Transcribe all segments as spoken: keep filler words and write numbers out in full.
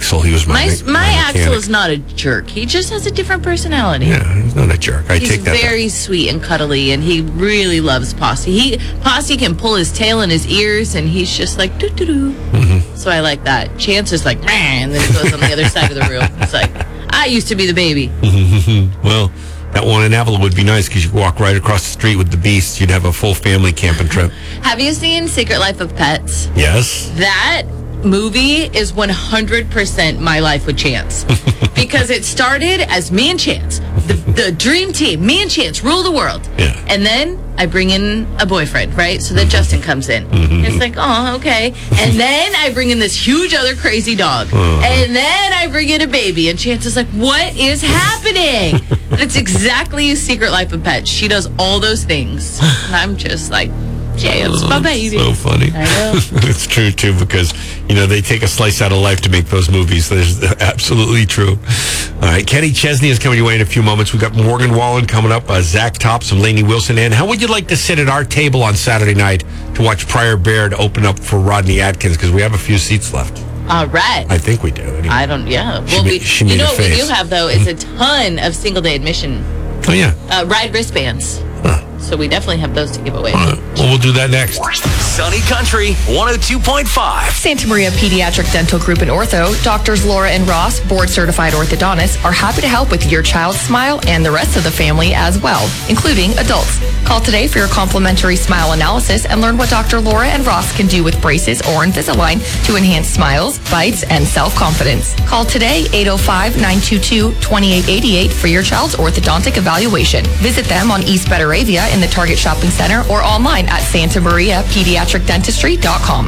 Axel. He was my My, my, my Axel mechanic. is not a jerk. He just has a different personality. Yeah, he's not a jerk. I He's take that very sweet and cuddly, and he really loves Posse. He Posse can pull his tail in his ears, and he's just like doo doo doo. Mm-hmm. So I like that. Chance is like, man, and then he goes on the other side of the room. It's like, I used to be the baby. Well, that one in Avila would be nice because you could walk right across the street with the beast. You'd have a full family camping trip. Have you seen Secret Life of Pets? Yes. That movie is one hundred percent my life with Chance. Because it started as me and Chance, the, the dream team. Me and Chance rule the world. Yeah. And then I bring in a boyfriend, right? So then Justin comes in. Mm-hmm. It's like, oh, okay. And then I bring in this huge other crazy dog. Uh-huh. And then I bring in a baby. And Chance is like, what is happening? That's exactly Secret Life of Pets. She does all those things. And I'm just like, Chance, my baby. So funny. I know. It's true, too, because, you know, they take a slice out of life to make those movies. That's absolutely true. All right, Kenny Chesney is coming your way in a few moments. We've got Morgan Wallen coming up, uh, Zach Tops and Lainey Wilson. And how would you like to sit at our table on Saturday night to watch Pryor Baird open up for Rodney Atkins? Because we have a few seats left. All right. I think we do. Anyway. I don't, yeah. She Well, made- we, she you made know a what we face. do have, though, is a ton of single-day admission Oh, yeah. uh, ride wristbands. Huh. So we definitely have those to give away. All right. Well, we'll do that next. Sunny Country one oh two point five. Santa Maria Pediatric Dental Group in Ortho, Doctors Laura and Ross, board-certified orthodontists, are happy to help with your child's smile and the rest of the family as well, including adults. Call today for your complimentary smile analysis and learn what Doctor Laura and Ross can do with braces or Invisalign to enhance smiles, bites, and self-confidence. Call today, eight oh five, nine two two, two eight eight eight for your child's orthodontic evaluation. Visit them on East Betaravia in the Target Shopping Center or online at santa maria pediatric dentistry dot com.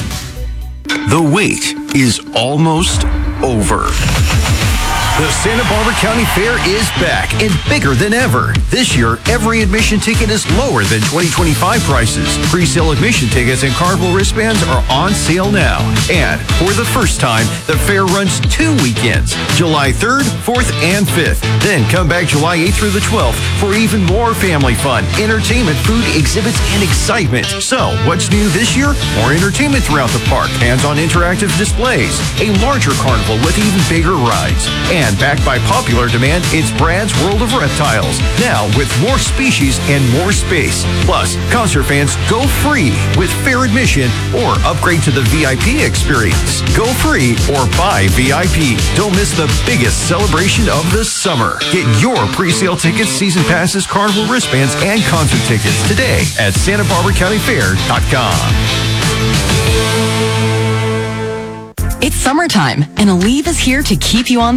The wait is almost over. The Santa Barbara County Fair is back and bigger than ever. This year, every admission ticket is lower than twenty twenty-five prices. Pre-sale admission tickets and carnival wristbands are on sale now. And for the first time, the fair runs two weekends, July third, fourth, and fifth. Then come back July eighth through the twelfth for even more family fun, entertainment, food, exhibits, and excitement. So, what's new this year? More entertainment throughout the park, hands-on interactive displays, a larger carnival with even bigger rides. And backed by popular demand, it's Brad's World of Reptiles. Now with more species and more space. Plus, concert fans go free with fair admission or upgrade to the V I P experience. Go free or buy V I P. Don't miss the biggest celebration of the summer. Get your pre-sale tickets, season passes, carnival wristbands, and concert tickets today at santa barbara county fair dot com. It's summertime, and Aleve is here to keep you on